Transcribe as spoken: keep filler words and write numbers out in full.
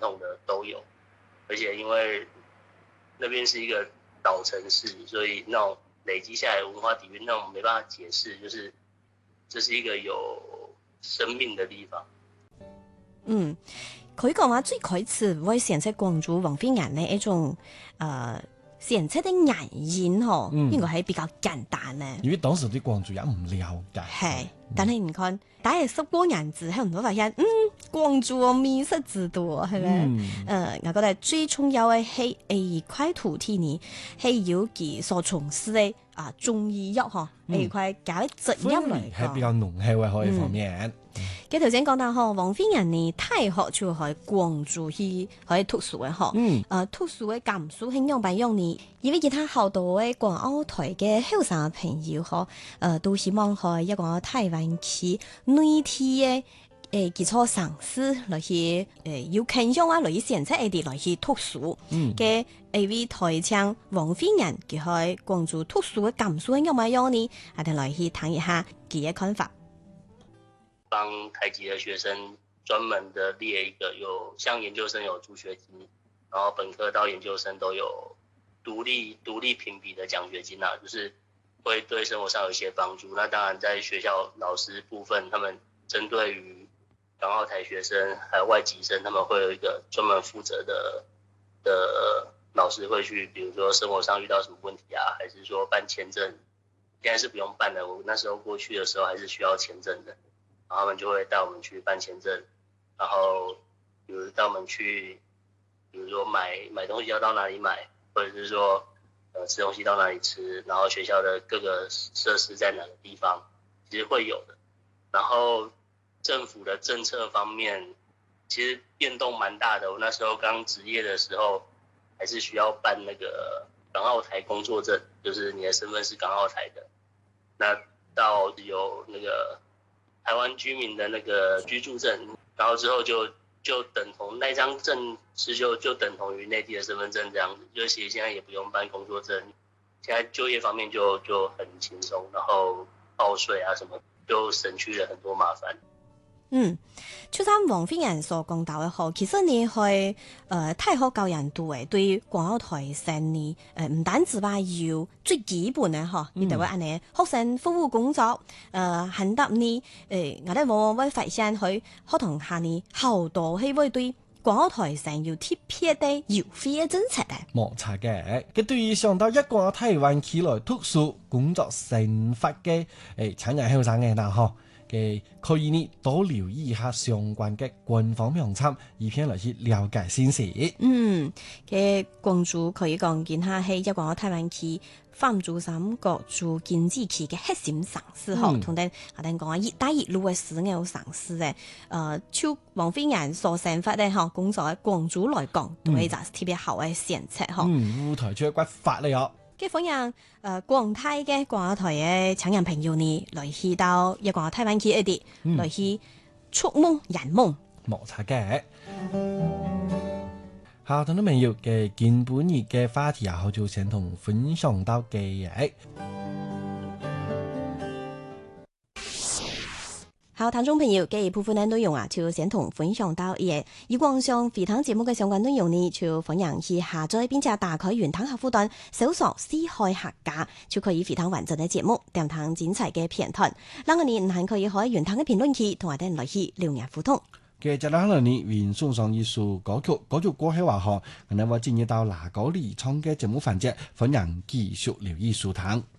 统的都有，而且因为那边是一个岛城市，所以那种累积下来的文化底蕴，那种没办法解释，就是这是一个有生命的地方。 嗯，佢講話最開始會選擇廣州王菲人呢一種誒選擇的原因嗬， 嗯應該係比較簡單呢。 因為當時對廣州人唔了解。 係，但係你看，大概十多年之後，你會發現，嗯，廣州美食之多，係咪？ 嗯呃，我覺得最重要嘅係誒一塊土地呢，係有佢所從事嘅啊中醫藥嗬， 嗯一塊搞職業氛嚟圍係比較濃厚嘅可以方面。 佢頭先講到嗬，王菲人呢大學就喺廣州去去讀書嘅嗬， 嗯呃讀書嘅感受係樣白樣呢？因為其他好多嘅港澳台嘅後生朋友嗬，呃都希望去一個台灣去內地嘅誒基礎城市來去誒有傾向啊，來去選擇一啲來去讀書嗯嘅一位台唱王菲人，佢喺廣州讀書嘅感受係樣白樣呢？我哋來去談一下佢嘅看法。 幫台籍的學生專門的列一個有像研究生有助學金，然後本科到研究生都有獨立獨立評比的獎學金啊，就是會對生活上有一些幫助。那當然在學校老師部分，他們針對於港澳台學生還有外籍生，他們會有一個專門負責的的老師會去，比如說生活上遇到什麼問題啊，還是說辦簽證，現在是不用辦的，我那時候過去的時候還是需要簽證的。然後他們就會帶我們去辦簽證，然後比如帶我們去，比如說買買東西要到哪裡買，或者是說，呃，吃東西到哪裡吃，然後學校的各個設施在哪個地方，其實會有的。然後政府的政策方面，其實變動蠻大的。我那時候剛執業的時候，還是需要辦那個港澳台工作證，就是你的身份是港澳台的。那到有那個台灣居民的那個居住證，然後之後就就等同那張證是就就等同於內地的身份證這樣子，就其實現在也不用辦工作證，現在就業方面就就很輕鬆，然後報稅啊什麼就省去了很多麻煩。 嗯，就像王菲人所講到嘅嗬，其實你去誒太學教人讀誒，對廣澳台生呢誒唔單止話要最基本嘅嗬，你哋話安尼學生服務工作誒，肯得呢誒，我哋往往會發現佢學堂下呢好多係會對廣澳台生要特別的優惠嘅政策嘅。 冇錯嘅，佢對於想到一個台灣起來讀書、工作、生活嘅誒青年後生嘅嗱嗬。可以呢多留意一下相關嘅官方網站，以便來去了解先事。 嗯，嘅廣州可以講見下係一個台灣區泛珠三角洲經濟區嘅核心城市嗬，同哋我哋講啊，一帶一路嘅主要城市嘅，誒，就王菲人所生活咧嗬，工作喺廣州來講，都係就特別好嘅選擇嗬。 嗯，舞台出骨發嚟哦。 嘅歡迎誒廣泰嘅廣澳台嘅青年朋友呢，來去到一個台灣區一啲， 嗯、 來去觸夢圓夢。 冇錯嘅。好，聽眾朋友嘅今本日嘅話題啊，我就先同分享到嘅嘢。 好，聽眾朋友嘅部分嘅內容啊，就先同分享到嘢。以往上肥湯節目嘅相關內容呢，就歡迎去下載並且打開原湯客戶端，搜索四海客家，就可以肥湯完整嘅節目，點湯精彩嘅片段。嗱，我哋唔係可以喺原湯嘅評論區同我哋來去留言互動。 嘅接落嚟呢，為送上一首歌曲，歌曲過後話嗬，我哋會進入到哪個離唱嘅節目環節，歡迎繼續留意收聽。